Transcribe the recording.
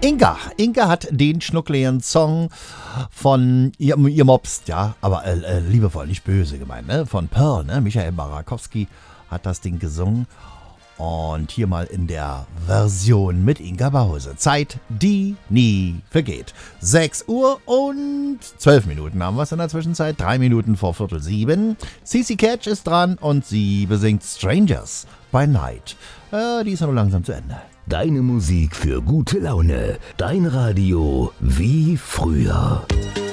Inga hat den schnuckligen Song von ihr mobst, ja, aber liebevoll, nicht böse gemeint, ne? Von Pearl, ne? Michael Barakowski hat das Ding gesungen. Und hier mal in der Version mit Inga Bause. Zeit, die nie vergeht. 6 Uhr und 12 Minuten haben wir es in der Zwischenzeit. 3 Minuten vor 6:45. CC Catch ist dran und sie besingt Strangers by Night. Die ist ja nur langsam zu Ende. Deine Musik für gute Laune. Dein Radio wie früher.